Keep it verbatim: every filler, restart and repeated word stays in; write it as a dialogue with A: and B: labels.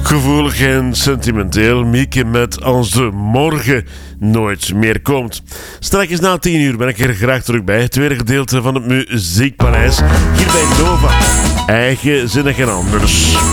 A: Gevoelig en sentimenteel, Mieke met Als de morgen nooit meer komt. Straks na tien uur ben ik er graag terug bij. Het tweede gedeelte van het Muziekpaleis. Hier bij Nova. Eigenzinnig en anders.